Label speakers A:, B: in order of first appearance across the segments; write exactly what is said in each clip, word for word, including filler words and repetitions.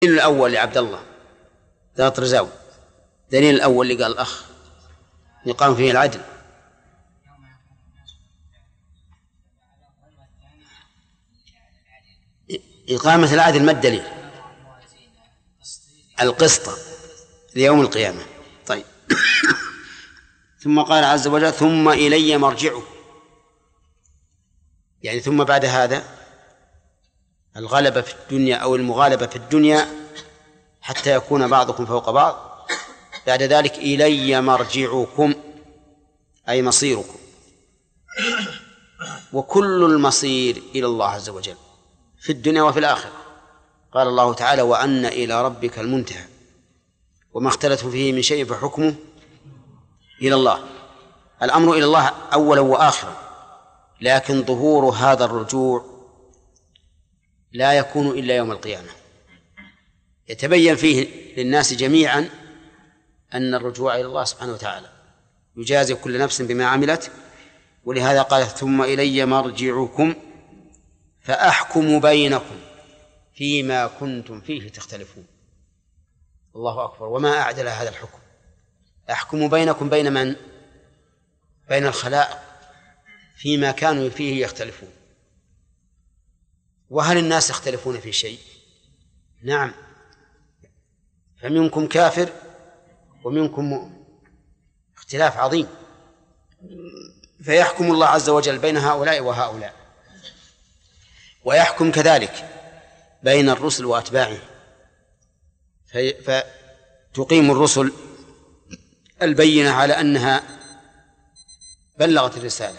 A: الدليل الأول لعبد الله ذات رزاوي، الدليل الأول اللي قال الأخ يقام فيه العدل. إقامة العدل ما الدليل؟ القسط ليوم القيامة. طيب ثم قال عز وجل ثم إلي مرجعه، يعني ثم بعد هذا الغلبة في الدنيا أو المغالبة في الدنيا حتى يكون بعضكم فوق بعض، بعد ذلك إلي مرجعكم أي مصيركم، وكل المصير إلى الله عز وجل في الدنيا وفي الآخرة. قال الله تعالى وأن إلى ربك المنتهى وما اختلفتم فيه من شيء فحكمه إلى الله. الأمر إلى الله أولا وآخرا، لكن ظهور هذا الرجوع لا يكون إلا يوم القيامة، يتبين فيه للناس جميعا أن الرجوع إلى الله سبحانه وتعالى يجازي كل نفس بما عملت. ولهذا قال ثم إلي مرجعكم فأحكم بينكم فيما كنتم فيه تختلفون. الله أكبر، وما أعدل هذا الحكم. أحكم بينكم بين من؟ بين الخلائق فيما كانوا فيه يختلفون. وهل الناس يختلفون في شيء؟ نعم، فمنكم كافر ومنكم مؤمن، اختلاف عظيم. فيحكم الله عز وجل بين هؤلاء وهؤلاء، ويحكم كذلك بين الرسل وأتباعهم، فتقيم الرسل البينة على أنها بلغت الرسالة،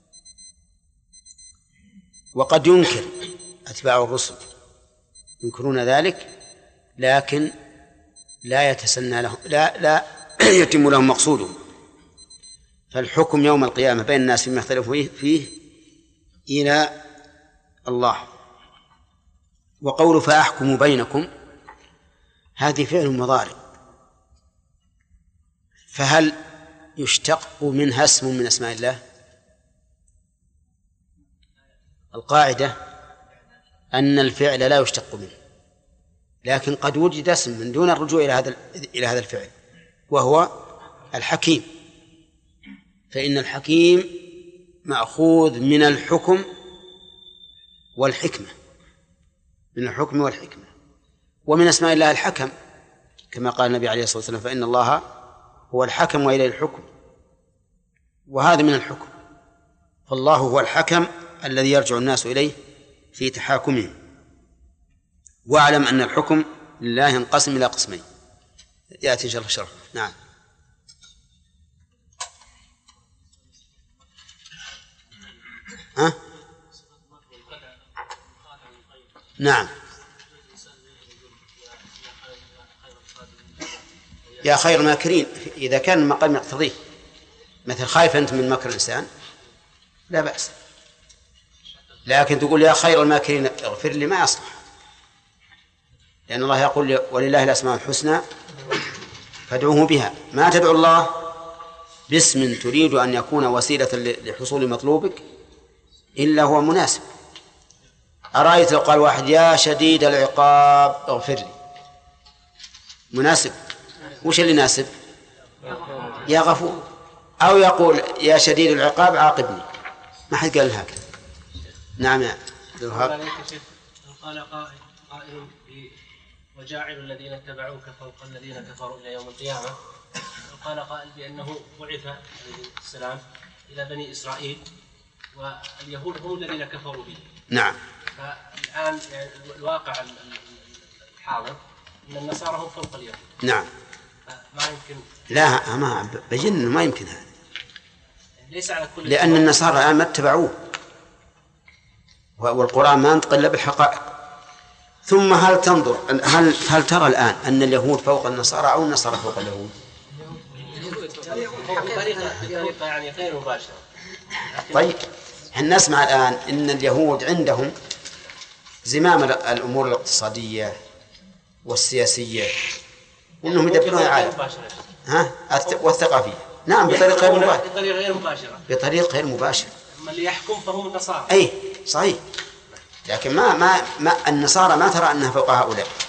A: وقد ينكر أتباع الرسل ينكرون ذلك، لكن لا يتسنى لهم لا لا يتم لهم مقصودهم. فالحكم يوم القيامة بين الناس فيما اختلفوا فيه, فيه إلى الله. وقول فأحكم بينكم هذه فعل مضارع، فهل يشتق منها اسم من أسماء الله؟ القاعدة أن الفعل لا يشتق منه، لكن قد وجد اسم من دون الرجوع إلى هذا إلى هذا الفعل وهو الحكيم، فإن الحكيم مأخوذ من الحكم والحكمة، من الحكم والحكمة. ومن أسماء الله الحكم كما قال النبي عليه الصلاة والسلام فإن الله هو الحكم وإليه الحكم، وهذا من الحكم. فالله هو الحكم الذي يرجع الناس إليه في تحاكمهم. واعلم أن الحكم لله ينقسم إلى قسمين يأتي إن شاء الله شرحه. نعم. ها؟ نعم. يا خير الماكرين إذا كان المقام يقتضيه، مثل خايف أنت من مكر الإنسان لا بأس، لكن تقول يا خير الماكرين اغفر لي ما يصلح، لأن الله يقول ولله الأسماء الحسنى فادعوه بها. ما تدعو الله باسم تريد أن يكون وسيلة لحصول مطلوبك إلا هو مناسب. أرأيت لو قال واحد يا شديد العقاب اغفر لي، مناسب؟ وش اللي يناسب؟ يا غفور. أو يقول يا شديد العقاب عاقبني، ما حد قال هكذا. نعم يا
B: قال قائل وجاعل الذين اتبعوك فوق الذين كفروا إلى يوم القيامة. قال قائل بأنه بعث عليه السلام إلى بني إسرائيل واليهود هم الذين كفروا به.
A: نعم.
B: فالآن يعني الواقع الحاضر أن النصارى هم فوق اليهود.
A: نعم.
B: ما يمكن.
A: لا ما بجن ما يمكن هذا.
B: ليس على كل.
A: لأن النصارى الآن ما اتبعوه، والقرآن ما ينطق إلا بالحقائق. ثم هل تنظر هل هل ترى الآن أن اليهود فوق النصارى أو النصارى فوق اليهود؟
B: بطريقة بطريقة يعني غير مباشرة.
A: طيب احنا نسمع الآن أن اليهود عندهم زمام الأمور الاقتصادية والسياسية، وأنهم يدبرون العالم. ها والثقافية. نعم بطريقة غير مباشرة.
B: بطريقة غير مباشرة.
A: بطريقة غير مباشرة.
B: أما اللي يحكم فهم النصارى.
A: أي صحيح، لكن ما ما ما النصارى ما ترى أنها فوق هؤلاء.